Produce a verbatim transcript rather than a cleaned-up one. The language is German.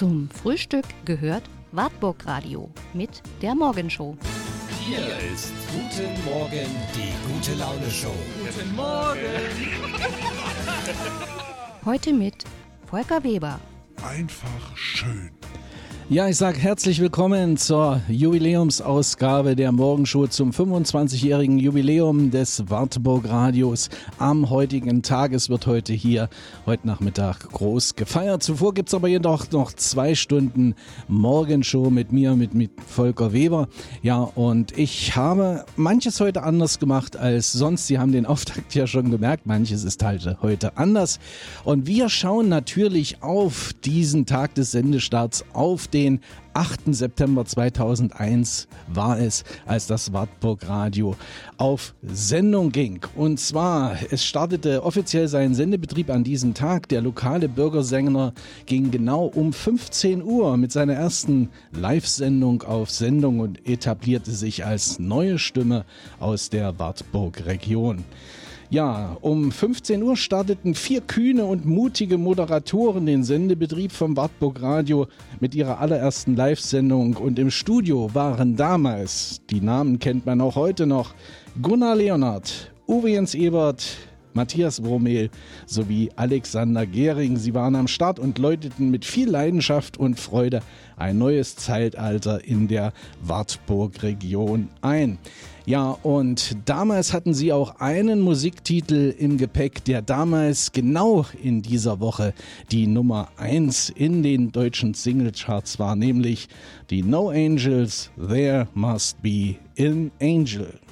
Zum Frühstück gehört Wartburg Radio mit der Morgenshow. Hier ist Guten Morgen, die gute Laune Show. Guten Morgen! Heute mit Volker Weber. Einfach schön. Ja, ich sage herzlich willkommen zur Jubiläumsausgabe der Morgenshow zum fünfundzwanzigjährigen Jubiläum des Wartburg Radios am heutigen Tag. Es wird heute hier, heute Nachmittag groß gefeiert. Zuvor gibt es aber jedoch noch zwei Stunden Morgenshow mit mir, mit, mit Volker Weber. Ja, und ich habe manches heute anders gemacht als sonst. Sie haben den Auftakt ja schon gemerkt, manches ist halt heute anders. Und wir schauen natürlich auf diesen Tag des Sendestarts, auf den Den achten September zweitausendeins war es, als das Wartburg Radio auf Sendung ging. Und zwar, es startete offiziell seinen Sendebetrieb an diesem Tag. Der lokale Bürgersänger ging genau um fünfzehn Uhr mit seiner ersten Live-Sendung auf Sendung und etablierte sich als neue Stimme aus der Wartburg-Region. Ja, um fünfzehn Uhr starteten vier kühne und mutige Moderatoren den Sendebetrieb vom Wartburg Radio mit ihrer allerersten Live-Sendung. Und im Studio waren damals, die Namen kennt man auch heute noch, Gunnar Leonard, Uwe Jens Ebert, Matthias Bromel sowie Alexander Gehring. Sie waren am Start und läuteten mit viel Leidenschaft und Freude ein neues Zeitalter in der Wartburg-Region ein. Ja, und damals hatten sie auch einen Musiktitel im Gepäck, der damals genau in dieser Woche die Nummer eins in den deutschen Singlecharts war, nämlich die No Angels, There Must Be an Angel.